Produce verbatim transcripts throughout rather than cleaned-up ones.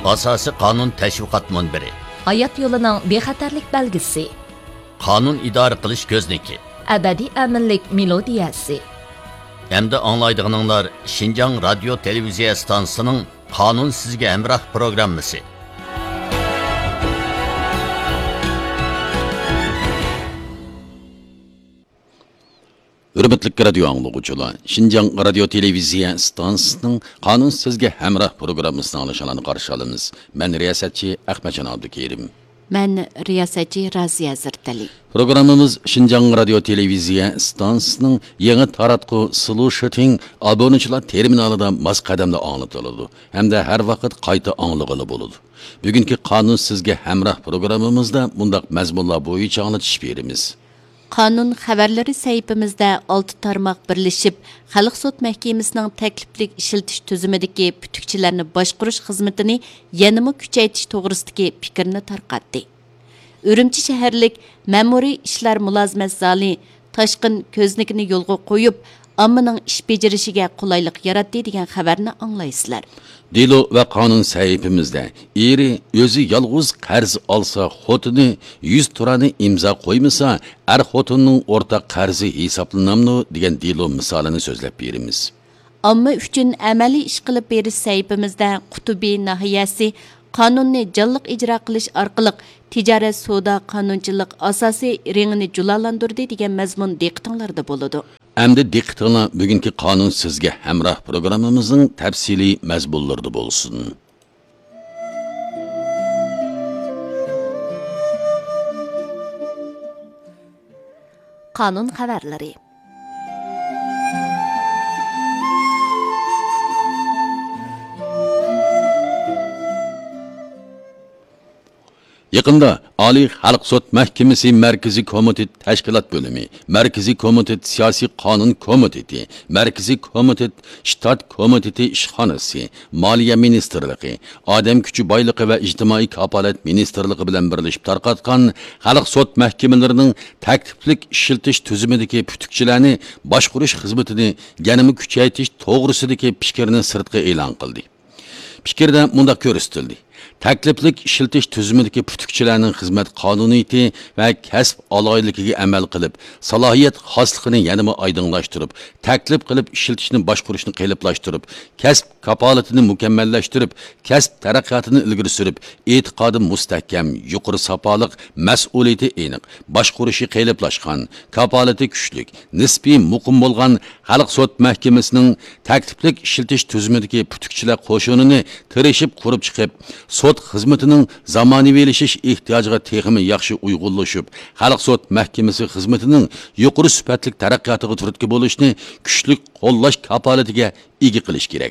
Asosiy qonun tashviqot munbiri. Hayot yo'lining bexatarlik belgisi. Qonun idora qilish ko'zniki. Abadiy aminlik melodiyasi. Hamda anglaydiganlar Şinjan radio televiziya stansiyasining Qonun sizga hamroh programmasi. Hürmetlik radio anlıqçılar, Şinjan radio televiziya stansiyasining Qonun sizga hamroh programmasini alışalarını qarşı alamiz. Men riyosatchi Ahmadjon Abdukerim. Men riyosatchi Raziya Zirtali. Programmamiz Şinjan radio televiziya stansiyasining yangi taratqu solution obunachilar terminalida mos qadamda anlatıladi. Hamda har vaqt qayta anlig'ili bo'ladi. Bugungi Qonun sizga hamroh programmamizda bundaq mazmunlar bo'yicha anglatish beramiz. Qonun xabarlari sayfimizda olti tarmoq birlashib, Xalq sud mahkamasining takliflik ishiltish tuzumidagi putukchilarni boshqarish xizmatini yanada kuchaytirish to'g'risidagi fikrni tarqatdi. Urumchi shaharlik ma'muriy ishlar mulozimat zali tashqin ko'znikini yo'lga qo'yib, ommaning ish bajarishiga qulaylik yaratdi degan xabarni anglaysizlar. Dilo ve qonun sayfimizda eri o'zi yolg'iz qarz olsa, xotini yuz turani imzo qo'ymasa, er xotinning o'rtaq qarzi hisoblanamdi degan dilo misolini so'zlab beramiz. Amma uchun amaliy ish qilib berish sayfimizda Qutubi nahiyasi qonunni jonliq ijro qilish orqali tijorat savdo qonunchilik asosiy rengini julalantirdi degan mazmun diqqatinglarda bo'ladi. Әмді диqqatinglar bugungi Qonun sizga hamroh programmamizning tafsiliy mazmunlarida bo'lsin. Qonun xabarlari. Yaqında Ali Xalq sud mahkamasi Markaziy komitet tashkilot bo'limi, Markaziy komitet siyosiy qonun komiteti, Markaziy komitet shtat komiteti ishxonasi, Moliya ministrligi, Odam kuchi boyligi va ijtimoiy kafolat ministrligi bilan birlashib tarqatgan Xalq sud mahkamalarining takliflik ishiltish tuzumidagi putukchilarni boshqarish xizmatini yanada kuchaytirish to'g'risidagi fikrni sirtqa e'lon qildi. Fikrda mundaq ko'rsatildi. Takliflik ishiltish tuzumidagi putukchilarning xizmat qonuniyati va kasb aloyiligiga amal qilib, salohiyat xosligini yanada oydinlashtirib, taklif qilib ishiltishni boshqarishni qiyinlashtirib, kasb kafolatini mukammallashtirib, kasb taraqqiyotini ilgari surib, e'tiqodi mustahkam, yuqori safoliq, mas'uliyati aniq, boshqarishi qiyinlashgan, kafolati kuchlik, nisbiy muqim bo'lgan Xalq sud mahkamasining takliflik ishiltish tuzumidagi putukchilar qo'shinini tirishib qurib chiqib, sud xizmatining zamonaviylashish ehtiyojiga texmi yaxshi uyg'unlashib, Xalq sud mahkamasi xizmatining yuqori sifatli taraqqiyotiga turtki bo'lishni kuchli qo'llash kafolatiga ega qilish kerak.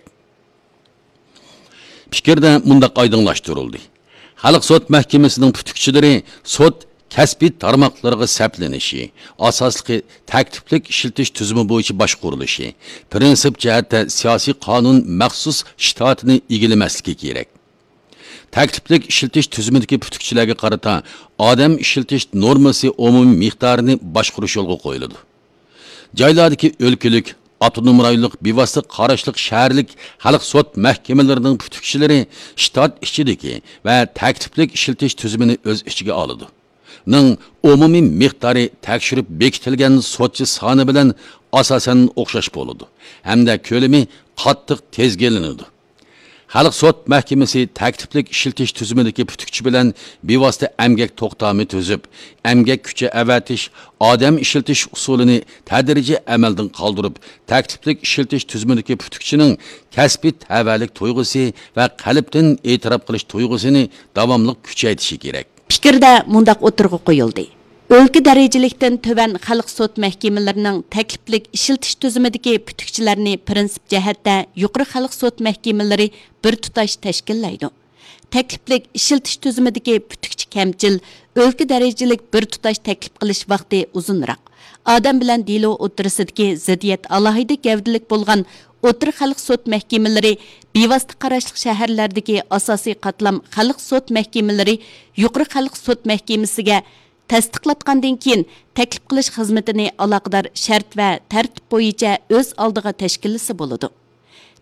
Fikrda mundaq oydinlashtirildi. Xalq sud mahkamasining putukchilari sud kasbiy tarmoqlarga saplanishi, asosli takliflik ishiltish tuzumi bo'yicha boshqarilishi, prinsip jihatda siyosiy qonun maxsus shtatini egillamaslik kerak. Takliflik ishiltish tuzumidagi putukchilarga qarata odam ishiltish normasi umumiy miqdorini boshqarish yo'lga qo'yiladi. Joylardagi o'lkalik, avtonom rayonlik, bevosita qarashliq shaharlik Xalq sud mahkamalarining putukchilari shtat ichidagi va takliflik ishiltish tuzumini o'z ichiga oladi. Ning umumiy miqdori tekshirib bekitilgan sudchi soni bilan asosan o'xshash bo'ladi. Hamda ko'lami qattiq tezgelinadi. Xalq sud mahkamasi takliflik ishiltish tuzumidagi putukchi bilan bevosita emgak to'xtami tuzib, emgak kuchi avatish, odam ishiltish usulini tadrijiy amaldan qoldirib, takliflik ishiltish tuzumidagi putukchining kasbiy tavallik tuyg'usi va qalbdan e'tirof qilish tuyg'usini davomli kuchaytirishi kerak. Fikrda mundaq o'tirg'i qo'yildi. O'lka darajalikdan tövan Xalq sud mahkamalarining takliflik ishiltish tuzumidagi putukchilarni prinsip jihatda yuqori Xalq sud mahkamalari bir tutash tashkillaydi. Takliflik ishiltish tuzumidagi putukchi kamchil, o'lka darajalik bir tutash taklif qilish vaqti uzunroq. Odam bilan dilo o'tirisidagi ziddiyat alohida gavdalik bo'lgan O'tir Xalq sud mahkamalari bevosita qarashliq shaharlardagi asosiy qatlam Xalq sud mahkamalari yuqori Xalq sud mahkamasiga tasdiqlatgandan keyin taklif qilish xizmatini aloqador shart va tartib bo'yicha o'z oldiga tashkillasi bo'ladi.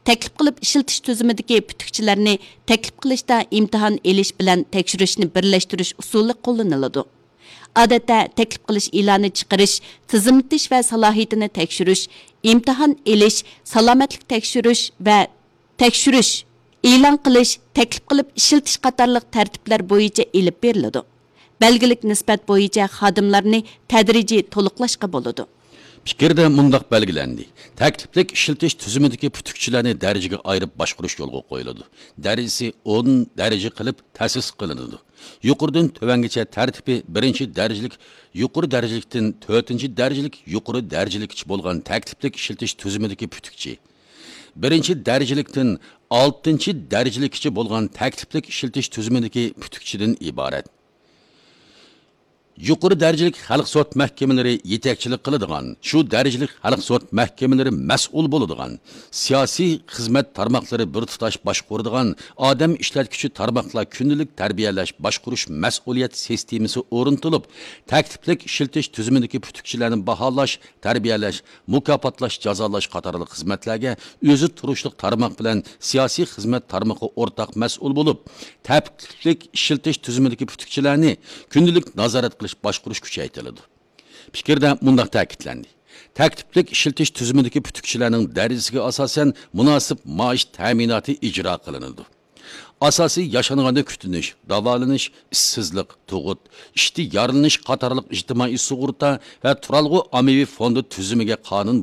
taklif qilib ishiltish tuzumidagi putukchilarni taklif qilishda imtihon elish bilan tekshirishni birlashtirish usuli qo'llaniladi. Odatda taklif qilish e'loni chiqarish, tizimlatish va salohiyatini tekshirish, imtihon elish, salomatlik tekshirish va tekshirish, e'lon qilish, taklif qilib ishiltish qatorliq tartiblar bo'yicha elib beriladi. Belgilik nisbat bo'yicha xodimlarni tadrijiy to'liqlashga bo'ladi. Fikrda mundaq belgilendi. Takliflik ishiltish tuzumidagi putukchilarni darajaga ayirib boshqarish yo'lga qo'yiladi. Darajasi o'n daraja qilib ta'sis qilinadi. Yuqoridan tovangacha tartibi birinchi darajalik, yuqori darajalikdan to'rtinchi darajalik, yuqori darajalikchi bo'lgan takliflik ishiltish tuzumidagi putukchi. Birinchi darajalikdan oltinchi darajalikchi bo'lgan takliflik ishiltish tuzumidagi putukchidan iborat. Yuqori darajalik xalq sud mahkamalari yetakchilik qiladigan, shu darajalik xalq sud mahkamalari mas'ul bo'ladigan, siyosiy xizmat tarmoqlari bir tutash boshqaradigan, odam ishlatuvchi tarmoqlar kundalik tarbiyalash, boshqarish mas'uliyat sistemasi o'rnatilib, takliflik ishiltish tuzumidagi putukchilarni baholash, tarbiyalash, mukofotlash, jazolash qatorli xizmatlarga o'zi turishliq tarmoq bilan siyosiy xizmat tarmoqi o'rtaq mas'ul bo'lib, takliflik ishiltish tuzumidagi putukchilarni kundalik nazorat boshqarish kuchaytiriladi. Fikrda mundaq ta'kidlandi. Takliflik ishiltish tuzumidagi putukchilarning darajasiga asosan munosib maosh ta'minoti ijro qilinadi. Asosiy yashanganda kutinish, davolanish, ishsizlik, tug'ut, ishti yorilanish qatorliq ijtimoiy sug'urta va turalg'u ommaviy fondi tuzumiga qonun